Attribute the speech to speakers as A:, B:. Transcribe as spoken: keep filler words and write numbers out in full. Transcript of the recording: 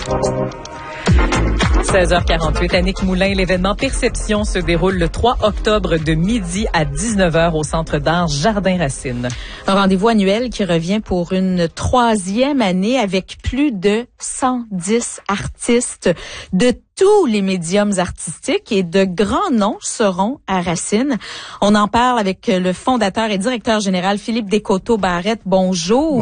A: seize heures quarante-huit, Annick Moulin, l'événement Perception se déroule le trois octobre de midi à dix-neuf heures au Centre d'art Jardin-Racine.
B: Un rendez-vous annuel qui revient pour une troisième année avec plus de cent dix artistes de tous les médiums artistiques et de grands noms seront à Racine. On en parle avec le fondateur et directeur général Philippe Descoteaux-Barrette. Bonjour.